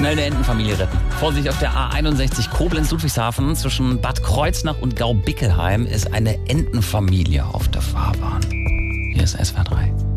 Schnell eine Entenfamilie retten. Vorsicht, auf der A61 Koblenz-Ludwigshafen zwischen Bad Kreuznach und Gaubickelheim ist eine Entenfamilie auf der Fahrbahn. Hier ist SWR 3.